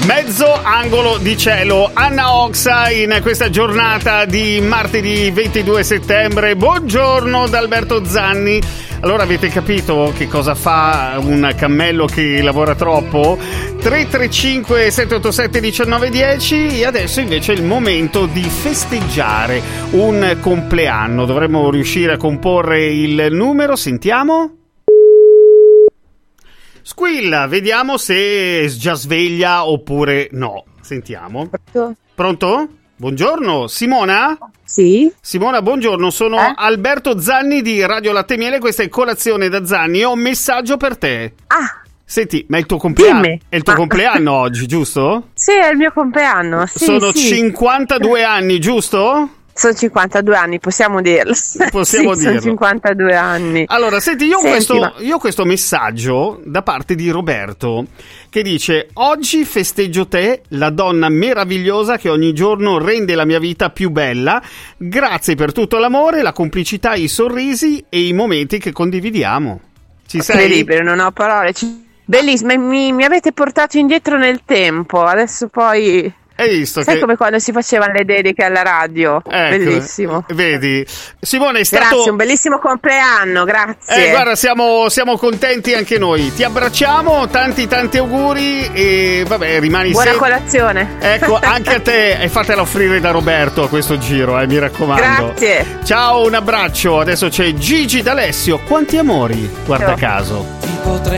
Mezzo angolo di cielo. Anna Oxa in questa giornata di martedì 22 settembre. Buongiorno da Alberto Zanni. Allora, avete capito che cosa fa un cammello che lavora troppo? 335 787 1910. E adesso invece è il momento di festeggiare un compleanno. Dovremmo riuscire a comporre il numero. Sentiamo. Squilla, vediamo se è già sveglia oppure no. Sentiamo. Pronto? Buongiorno, Simona? Sì. Simona, buongiorno, sono Alberto Zanni di Radio Latte e Miele, questa è Colazione da Zanni, ho un messaggio per te. Ah. Senti, ma è il tuo compleanno? Dimmi. È il tuo compleanno oggi, giusto? Sì, è il mio compleanno, sì. Sono sì. 52 anni, giusto? Sono 52 anni, possiamo dirlo. Possiamo sì, dirlo. Sono 52 anni. Allora, senti, io ho questo messaggio da parte di Roberto che dice: oggi festeggio te, la donna meravigliosa che ogni giorno rende la mia vita più bella. Grazie per tutto l'amore, la complicità, i sorrisi e i momenti che condividiamo. Ci sei? Incredibile, non ho parole. Bellissimo, mi avete portato indietro nel tempo. Adesso poi... Hai visto? Sai come quando si facevano le dediche alla radio? Ecco, bellissimo. Vedi, Simone, è stato... Grazie, un bellissimo compleanno, grazie. Guarda, siamo contenti anche noi. Ti abbracciamo, tanti auguri e vabbè, rimani buona sempre... colazione. Ecco, anche a te, e fatela offrire da Roberto a questo giro, mi raccomando. Grazie. Ciao, un abbraccio. Adesso c'è Gigi D'Alessio. Quanti amori, guarda caso.